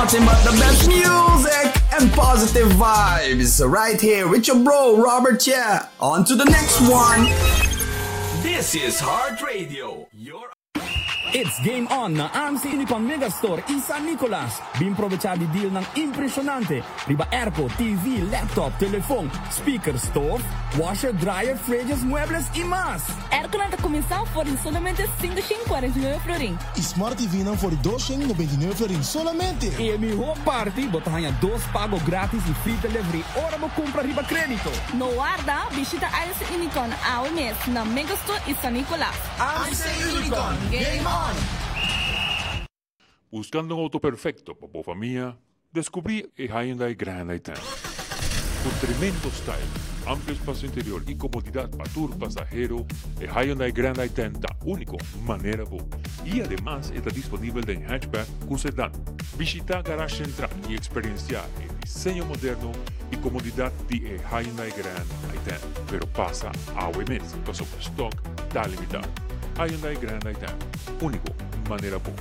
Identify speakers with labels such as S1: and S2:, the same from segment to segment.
S1: nothing but the best music and positive vibes right here with your bro Robert Chia. On to the next one.
S2: This is Heart Radio.
S3: It's game on na AMC Unicon Megastore San Nicolas. Bimproveciati deal ng impresionante. Riba airco, TV, laptop, telephone, speaker, stove, washer, dryer, fridges, muebles y más.
S4: Airco na comenzar por solamente 549 florin.
S5: Smart TV na por 299 florin solamente.
S3: E mi whole party botahanha 2 pago grátis e free delivery. Ora mo compra riba crédito.
S4: No guarda, visita AMC Unicon ao mês na Megastore San Nicolas.
S5: AMC Unicon, game on.
S6: Buscando un auto perfecto para tu familia, descubrí el Hyundai Grand i10. Con tremendo style, amplio espacio interior y comodidad para tu pasajero, el Hyundai Grand i10 está único, manera bo. Y además está disponible en hatchback con sedán. Visita Garage Central y experienciar el diseño moderno y comodidad de Hyundai Grand i10. Pero pasa a mes, pues su stock está limitado. Hyundai Grand i10, único, manera bo.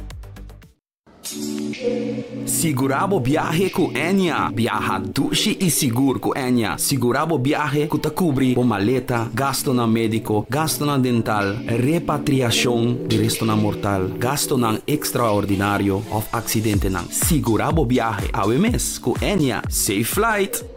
S1: Segurabo viaje com Enya. Viaja dushi e seguro com Enya. Segurabo viaje que te cubri o maleta, gasto na médico, gasto na dental, repatriação de resto na mortal, gasto na extraordinário of acidente na. Segurabo viaje ao mes com Enya. Safe flight!